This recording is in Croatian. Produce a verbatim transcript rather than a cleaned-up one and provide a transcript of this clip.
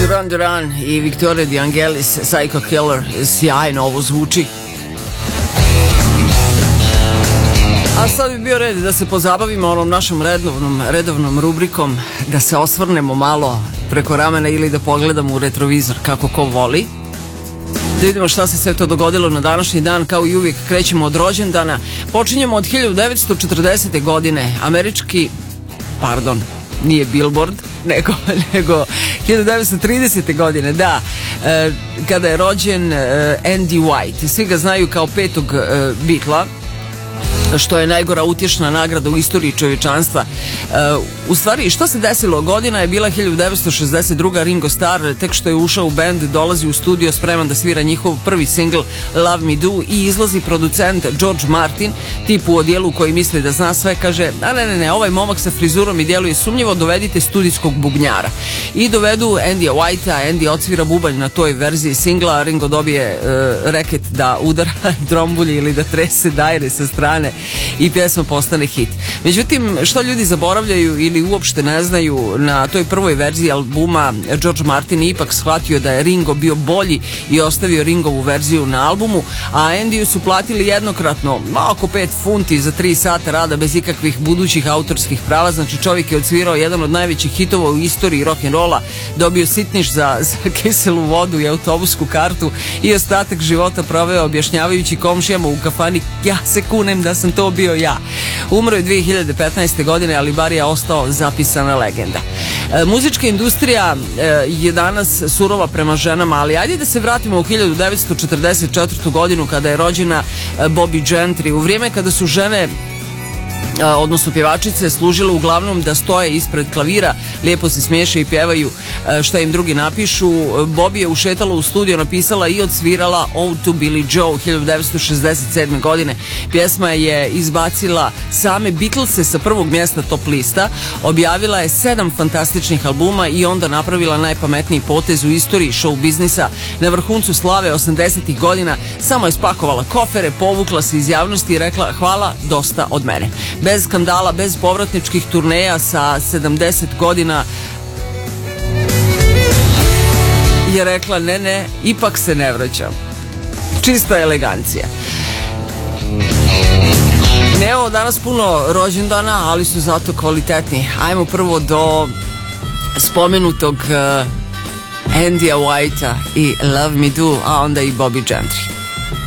Duran Duran i Victoria De Angelis, Psycho Killer, sjajno ovo zvuči. A sad bi bio red da se pozabavimo onom našom redovnom, redovnom rubrikom, da se osvrnemo malo preko ramena ili da pogledamo u retrovizor kako ko voli. Da vidimo šta se sve to dogodilo na današnji dan. Kao i uvijek krećemo od rođendana. Počinjemo od hiljadu devetsto četrdesete. godine. Američki, pardon, nije Billboard, nego, nego hiljadu devetsto tridesete. godine, da, e, kada je rođen e, Andy White. Svi ga znaju kao petog e, Beatla, što je najgora utješna nagrada u istoriji čovječanstva. E, u stvari, što se desilo? Godina je bila hiljadu devetsto šezdeset druga. Ringo Starr, tek što je ušao u bend, dolazi u studio spreman da svira njihov prvi singl Love Me Do i izlazi producent George Martin, tip u odijelu koji misli da zna sve, kaže, a ne, ne, ne, ovaj momak sa frizurom i djeluje sumnjivo, dovedite studijskog bubnjara. I dovedu Andya Whitea, Andy odsvira bubanj na toj verziji singla, Ringo dobije e, reket da udara trombulje ili da trese dajre sa strane i pjesma postane hit. Međutim, što ljudi zaboravljaju ili uopšte ne znaju, na toj prvoj verziji albuma George Martin je ipak shvatio da je Ringo bio bolji i ostavio Ringovu verziju na albumu, a Andyu su platili jednokratno oko pet funti za tri sata rada bez ikakvih budućih autorskih prava. Znači čovjek je odsvirao jedan od najvećih hitova u istoriji rock'n'rolla, dobio sitniš za, za kiselu vodu i autobusku kartu i ostatak života proveo objašnjavajući komšijama u kafani, ja se kunem da sam to bio ja. Umro je dvije hiljade petnaeste. godine, ali bar je ostao zapisana legenda. E, muzička industrija e, je danas surova prema ženama, ali ajde da se vratimo u hiljadu devetsto četrdeset četvrtu. godinu kada je rođena e, Bobbie Gentry. U vrijeme kada su žene, odnosno pjevačice, služile uglavnom da stoje ispred klavira, lijepo se smiješe i pjevaju šta im drugi napišu, Bobbie je ušetala u studio, napisala i odsvirala Ode to Billie Joe hiljadu devetsto šezdeset sedme. godine. Pjesma je izbacila same Beatlese sa prvog mjesta top lista, objavila je sedam fantastičnih albuma i onda napravila najpametniji potez u istoriji show biznisa. Na vrhuncu slave osamdesetih. godina samo je spakovala kofere, povukla se iz javnosti i rekla hvala, dosta od mene. Bez skandala, bez povratničkih turneja, sa sedamdeset godina je rekla ne, ne, ipak se ne vraćam. Čista elegancija. Evo danas puno rođendana, ali su zato kvalitetni. Ajmo prvo do spomenutog uh, Andya Whitea i Love Me Do, a onda i Bobbie Gentry.